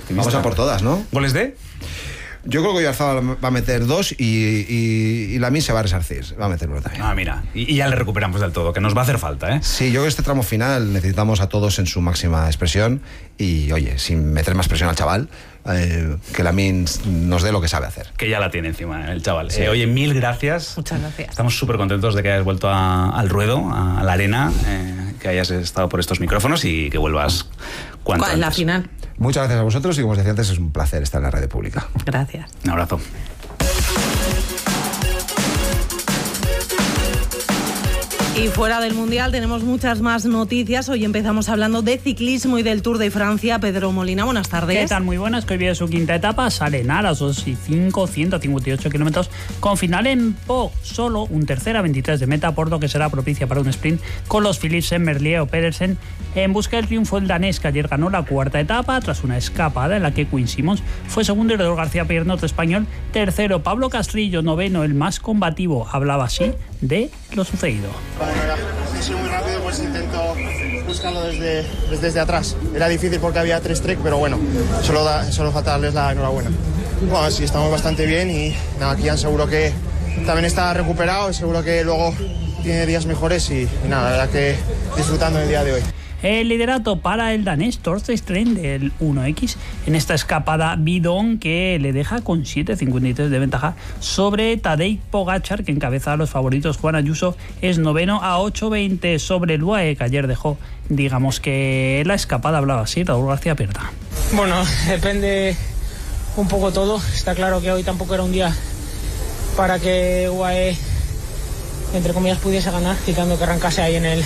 Vamos a por todas, ¿no? ¿Goles de? Yo creo que Oyarzabal va a meter 2 y Lamine se va a resarcir. Va a meter 1 también. Ah, mira. Y ya le recuperamos del todo, que nos va a hacer falta, ¿eh? Sí, yo creo que este tramo final necesitamos a todos en su máxima expresión y, oye, sin meter más presión al chaval, que Lamine nos dé lo que sabe hacer. Que ya la tiene encima el chaval. Sí. Oye, mil gracias. Muchas gracias. Estamos súper contentos de que hayas vuelto al ruedo, a la arena, que hayas estado por estos micrófonos y que vuelvas cuanto antes. En la final. Muchas gracias a vosotros y, como os decía antes, es un placer estar en la radio pública. Gracias. Un abrazo. Y fuera del Mundial tenemos muchas más noticias. Hoy empezamos hablando de ciclismo y del Tour de Francia. Pedro Molina, buenas tardes. ¿Qué tal? Muy buenas, que hoy viene su quinta etapa. Salen a las 2:05, 158 kilómetros, con final en Po. Solo un tercera 23 de meta, por lo que será propicia para un sprint con los Philipsen, Merlier o Pedersen. En busca del triunfo, el danés, que ayer ganó la cuarta etapa tras una escapada en la que Quinn Simmons fue segundo y Rodolfo García Piernot, español, tercero. Pablo Castrillo, noveno, el más combativo. Hablaba así de lo sucedido. Como era muy rápido, pues intento buscarlo desde atrás. Era difícil porque había 3 trek, pero bueno, solo falta darles la enhorabuena. Bueno, sí, estamos bastante bien y nada, Kian seguro que también está recuperado y seguro que luego tiene días mejores y nada, la verdad que disfrutando el día de hoy. El liderato para el danés Torsten Stren del 1X en esta escapada bidón que le deja con 7,53 de ventaja sobre Tadej Pogačar, que encabeza a los favoritos. Juan Ayuso es noveno a 8,20 sobre el UAE, que ayer dejó, digamos que la escapada, hablaba así Raúl García Pierda. Bueno, depende un poco todo. Está claro que hoy tampoco era un día para que UAE, entre comillas, pudiese ganar, quitando que arrancase ahí en el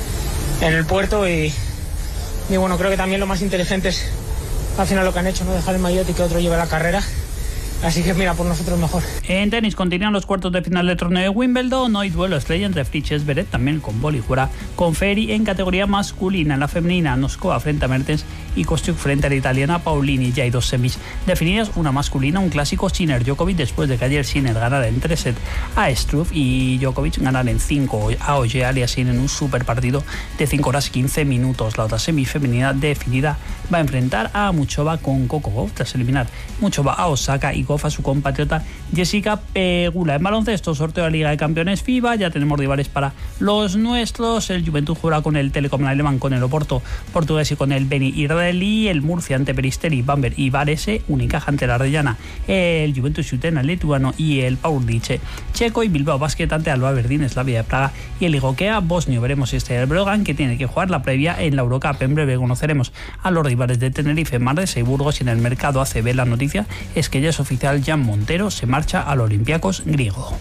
puerto y bueno, creo que también lo más inteligente es al final lo que han hecho, no dejar el maillot y que otro lleve la carrera. Así que mira, por nosotros mejor. En tenis continúan los cuartos de final del torneo de Wimbledon. Hoy duelo estrella entre Fritz Beret, también con boli, jugará con Ferri en categoría masculina. En la femenina, Noskova frente a Mertens y Kostyuk frente a la italiana Paulini. Ya hay 2 semis definidas, una masculina, un clásico Sinner-Djokovic, después de que ayer Sinner ganara en 3 sets a Struff y Djokovic ganara en 5 a Oje Aliassime en un super partido de 5 horas 15 minutos. La otra semifemenina definida va a enfrentar a Muchova con Coco Gauff, tras eliminar Muchova a Osaka y a su compatriota Jessica Pegula. En baloncesto, sorteo de la Liga de Campeones FIBA, ya tenemos rivales para los nuestros. El Juventud jugará con el Telekom alemán, con el Oporto portugués y con el Beni israelí. El Murcia ante Peristeri, Bamberg y Varese. Unicaja ante la Arellana, el Juventus Utena lituano y el Paulice checo. Y Bilbao Basket ante Alba Berlín, Slavia de Praga y el Igokea bosnio. Veremos si este es el Brogan, que tiene que jugar la previa en la Eurocup. En breve conoceremos a los rivales de Tenerife, Manresa y Burgos. Y en el mercado ACB la noticia es que ya es oficial, Jan Montero se marcha al Olympiacos griego.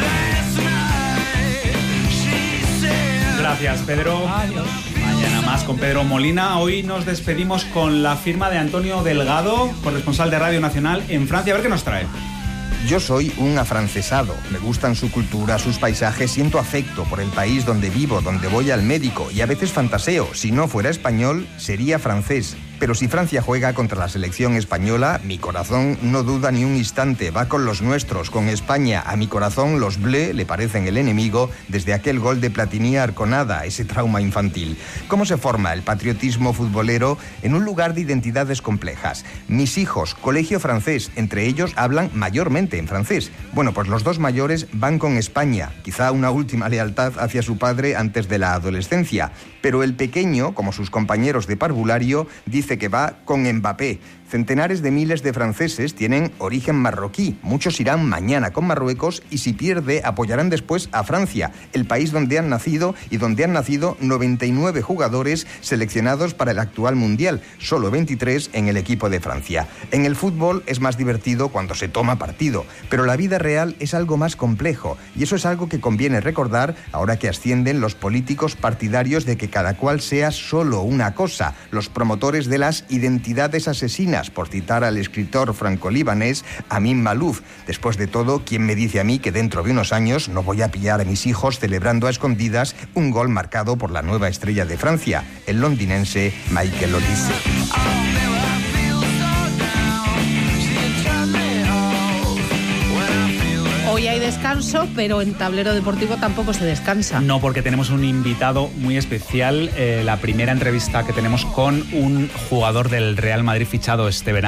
Gracias, Pedro. Adiós. Mañana más con Pedro Molina. Hoy nos despedimos con la firma de Antonio Delgado, corresponsal de Radio Nacional en Francia. A ver qué nos trae. Yo soy un afrancesado. Me gustan su cultura, sus paisajes, siento afecto por el país donde vivo, donde voy al médico y a veces fantaseo. Si no fuera español, sería francés. Pero si Francia juega contra la selección española, mi corazón no duda ni un instante, va con los nuestros, con España. A mi corazón los Bleus le parecen el enemigo desde aquel gol de Platini a Arconada, ese trauma infantil. ¿Cómo se forma el patriotismo futbolero en un lugar de identidades complejas? Mis hijos, colegio francés, entre ellos hablan mayormente en francés. Bueno, pues los 2 mayores van con España, quizá una última lealtad hacia su padre antes de la adolescencia. Pero el pequeño, como sus compañeros de parvulario, dice que va con Mbappé. Centenares de miles de franceses tienen origen marroquí. Muchos irán mañana con Marruecos y si pierde apoyarán después a Francia, el país donde han nacido y donde han nacido 99 jugadores seleccionados para el actual Mundial, solo 23 en el equipo de Francia. En el fútbol es más divertido cuando se toma partido, pero la vida real es algo más complejo y eso es algo que conviene recordar ahora que ascienden los políticos partidarios de que cada cual sea solo una cosa, los promotores de las identidades asesinas, por citar al escritor franco-libanés Amin Malouf. Después de todo, ¿quién me dice a mí que dentro de unos años no voy a pillar a mis hijos celebrando a escondidas un gol marcado por la nueva estrella de Francia, el londinense Michael Olise? Hoy hay descanso, pero en Tablero Deportivo tampoco se descansa. No, porque tenemos un invitado muy especial. La primera entrevista que tenemos con un jugador del Real Madrid fichado este verano.